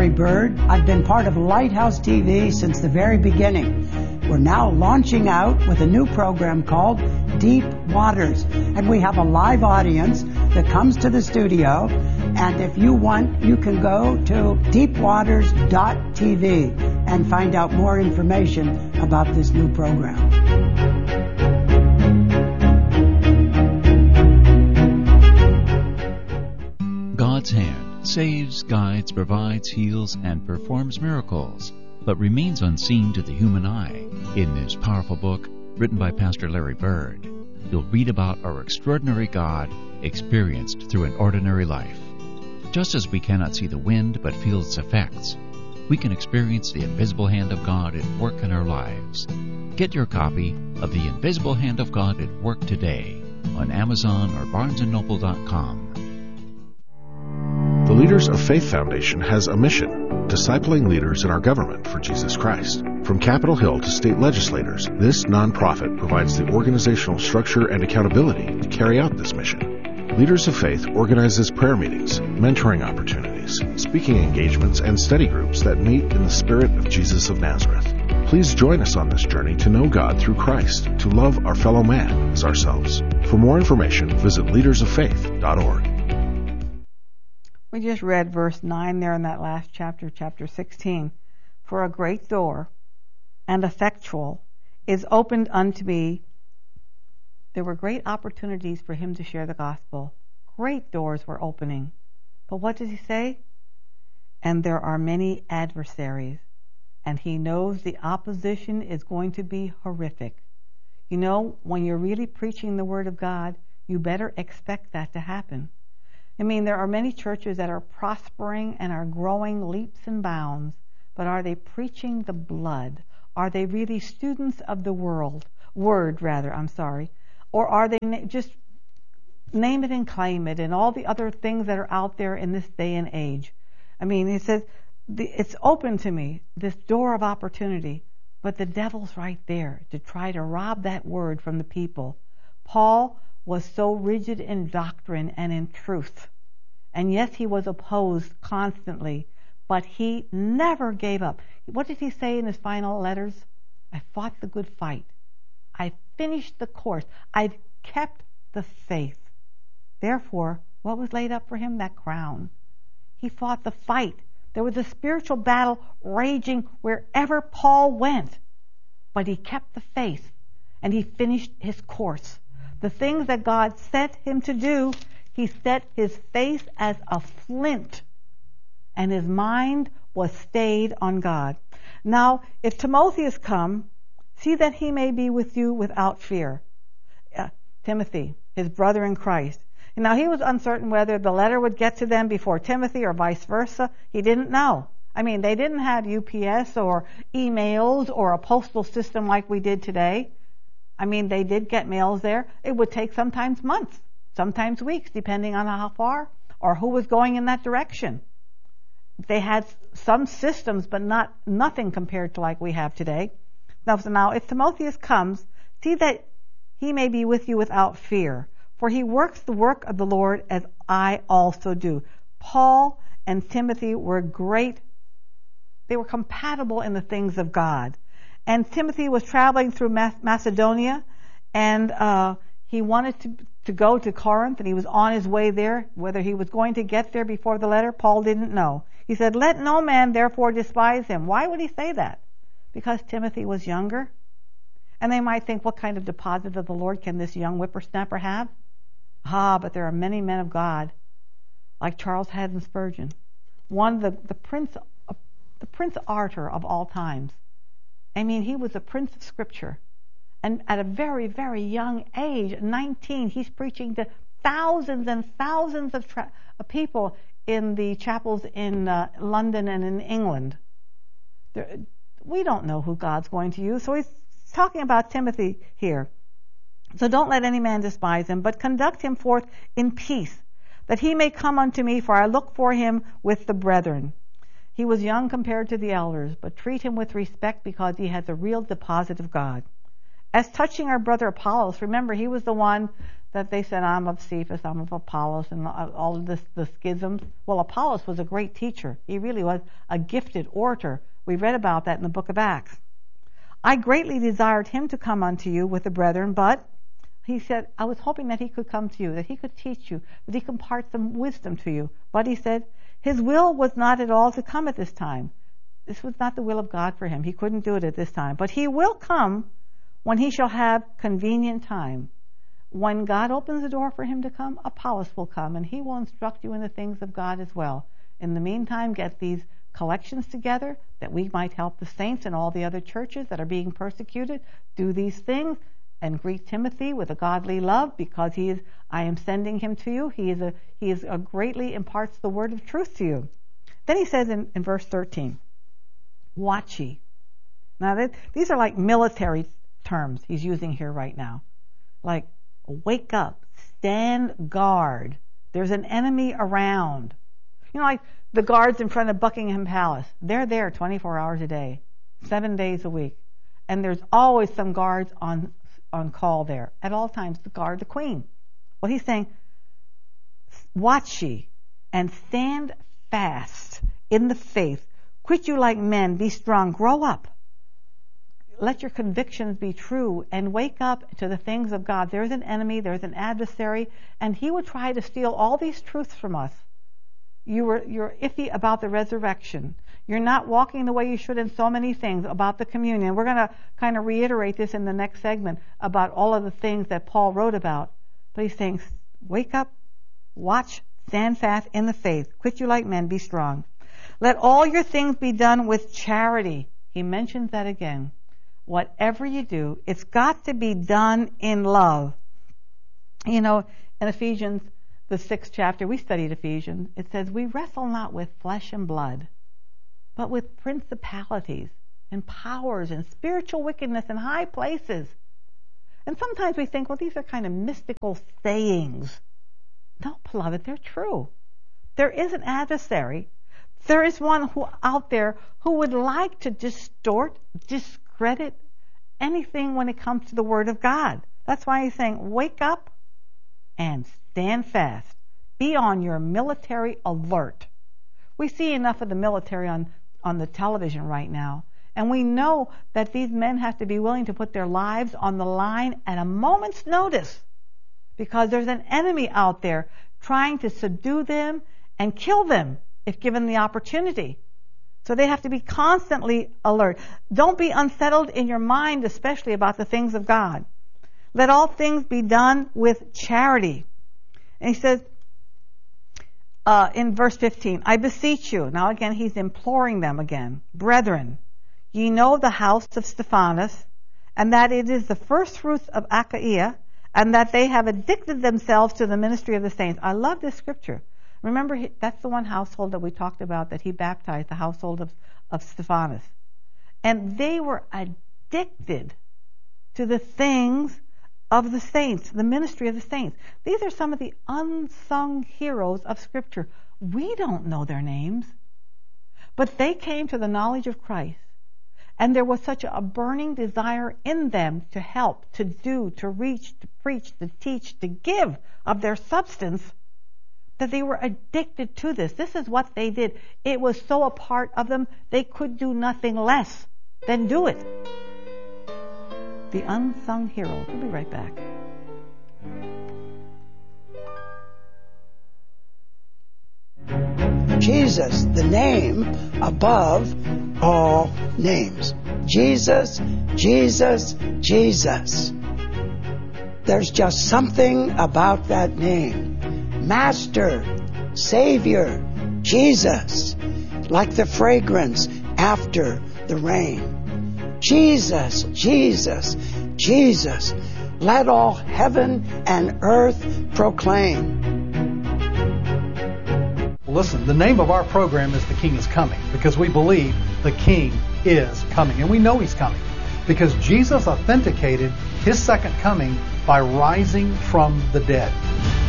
Larry Bird. I've been part of Lighthouse TV since the very beginning. We're now launching out with a new program called Deep Waters. And we have a live audience that comes to the studio. And if you want, you can go to deepwaters.tv and find out more information about this new program. God's hand saves, guides, provides, heals, and performs miracles, but remains unseen to the human eye. In this powerful book, written by Pastor Larry Bird, you'll read about our extraordinary God experienced through an ordinary life. Just as we cannot see the wind but feel its effects, we can experience the invisible hand of God at work in our lives. Get your copy of The Invisible Hand of God at Work today on Amazon or BarnesandNoble.com. The Leaders of Faith Foundation has a mission: discipling leaders in our government for Jesus Christ. From Capitol Hill to state legislators, this nonprofit provides the organizational structure and accountability to carry out this mission. Leaders of Faith organizes prayer meetings, mentoring opportunities, speaking engagements, and study groups that meet in the spirit of Jesus of Nazareth. Please join us on this journey to know God through Christ, to love our fellow man as ourselves. For more information, visit leadersoffaith.org. We just read verse 9 there in that last chapter, chapter 16. For a great door and effectual is opened unto me. There were great opportunities for him to share the gospel. Great doors were opening. But what does he say? And there are many adversaries. And he knows the opposition is going to be horrific. You know, when you're really preaching the Word of God, you better expect that to happen. I mean, there are many churches that are prospering and are growing leaps and bounds, but are they preaching the blood? Are they really students of the word, or are they just name it and claim it and all the other things that are out there in this day and age? I mean, he says, it's open to me, this door of opportunity, but the devil's right there to try to rob that word from the people. Paul was so rigid in doctrine and in truth. And yes, he was opposed constantly, but he never gave up. What did he say in his final letters? I fought the good fight. I finished the course. I've kept the faith. Therefore, what was laid up for him? That crown. He fought the fight. There was a spiritual battle raging wherever Paul went. But he kept the faith, and he finished his course. The things that God set him to do, he set his face as a flint, and his mind was stayed on God. Now, if Timotheus come, see that he may be with you without fear. Timothy, his brother in Christ. Now, he was uncertain whether the letter would get to them before Timothy or vice versa. He didn't know. I mean, they didn't have UPS or emails or a postal system like we did today. I mean, they did get mails there. It would take sometimes months, sometimes weeks, depending on how far or who was going in that direction. They had some systems, but nothing compared to like we have today. Now, if Timotheus comes, see that he may be with you without fear, for he works the work of the Lord as I also do. Paul and Timothy were great. They were compatible in the things of God. And Timothy was traveling through Macedonia, and he wanted to go to Corinth, and he was on his way there. Whether he was going to get there before the letter, Paul didn't know. He said, let no man therefore despise him. Why would he say that? Because Timothy was younger. And they might think, what kind of deposit of the Lord can this young whippersnapper have? But there are many men of God, like Charles Haddon Spurgeon, the Prince Arthur of all times. I mean, he was a prince of Scripture. And at a very, very young age, 19, he's preaching to thousands and thousands of people in the chapels in London and in England. We don't know who God's going to use. So he's talking about Timothy here. So don't let any man despise him, but conduct him forth in peace, that he may come unto me, for I look for him with the brethren. He was young compared to the elders, but treat him with respect because he has a real deposit of God. As touching our brother Apollos, remember he was the one that they said, I'm of Cephas, I'm of Apollos, and all of the schisms. Well, Apollos was a great teacher. He really was a gifted orator. We read about that in the book of Acts. I greatly desired him to come unto you with the brethren, but he said, I was hoping that he could come to you, that he could teach you, that he could impart some wisdom to you. But he said, his will was not at all to come at this time. This was not the will of God for him. He couldn't do it at this time. But he will come when he shall have convenient time. When God opens the door for him to come, Apollos will come, and he will instruct you in the things of God as well. In the meantime, get these collections together that we might help the saints and all the other churches that are being persecuted. Do these things and greet Timothy with a godly love, because I am sending him to you. He is greatly imparts the word of truth to you. Then he says in verse 13, watch ye. Now these are like military terms he's using here right now. Like, wake up, stand guard. There's an enemy around. You know, like the guards in front of Buckingham Palace. They're there 24 hours a day, 7 days a week. And there's always some guards on call there at all times to guard the queen. Well, he's saying, watch ye and stand fast in the faith. Quit you like men, be strong, grow up. Let your convictions be true and wake up to the things of God. There's an enemy, there's an adversary, and he would try to steal all these truths from us. You're iffy about the resurrection. You're not walking the way you should in so many things about the communion. We're going to kind of reiterate this in the next segment about all of the things that Paul wrote about. But he's saying, wake up, watch, stand fast in the faith. Quit you like men, be strong. Let all your things be done with charity. He mentions that again. Whatever you do, it's got to be done in love. You know, in Ephesians, the 6th chapter, we studied Ephesians. It says, we wrestle not with flesh and blood, but with principalities and powers and spiritual wickedness in high places. And sometimes we think, well, these are kind of mystical sayings. No, beloved, they're true. There is an adversary. There is one who out there who would like to distort, discredit anything when it comes to the Word of God. That's why he's saying, wake up and stand fast. Be on your military alert. We see enough of the military on the television right now, and we know that these men have to be willing to put their lives on the line at a moment's notice, because there's an enemy out there trying to subdue them and kill them if given the opportunity. So they have to be constantly alert. Don't be unsettled in your mind, especially about the things of God. Let all things be done with charity. And he says in verse 15, I beseech you. Now again, he's imploring them again. Brethren, ye know the house of Stephanas, and that it is the first fruits of Achaia, and that they have addicted themselves to the ministry of the saints. I love this scripture. Remember, that's the one household that we talked about that he baptized, the household of Stephanas. And they were addicted to the things of the saints, the ministry of the saints. These are some of the unsung heroes of Scripture. We don't know their names, but they came to the knowledge of Christ. And there was such a burning desire in them to help, to do, to reach, to preach, to teach, to give of their substance, that they were addicted to this. This is what they did. It was so a part of them, they could do nothing less than do it. The unsung heroes. We'll be right back. Jesus, the name above all names. Jesus, Jesus, Jesus. There's just something about that name. Master, Savior, Jesus, like the fragrance after the rain. Jesus, Jesus, Jesus, let all heaven and earth proclaim. Listen, the name of our program is The King is Coming, because we believe the King is coming, and we know He's coming, because Jesus authenticated His second coming by rising from the dead.